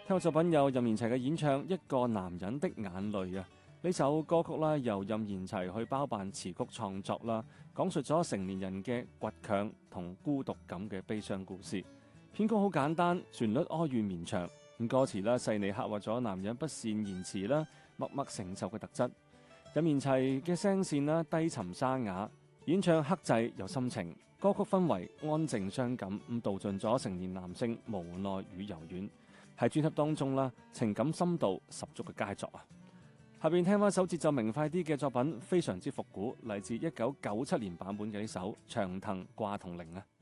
聽過作品有任賢齊嘅演唱《一個男人的眼淚》啊，呢首歌曲啦由任賢齊去包辦詞曲創作啦，講述咗成年人嘅倔強同孤獨感嘅悲傷故事。編曲好簡單，旋律哀怨綿長，咁歌詞啦細膩刻畫咗男人不善言辭啦、默默承受嘅特質。任賢齊嘅聲線啦低沉沙啞，演唱克制有心情，歌曲氛圍安靜傷感，咁道盡咗成年男性無奈與柔軟。喺專輯當中啦，情感深度十足嘅佳作啊！下邊聽翻首節奏明快啲嘅作品，非常之復古，嚟自1997年版本嘅呢首《長藤掛銅鈴》啊！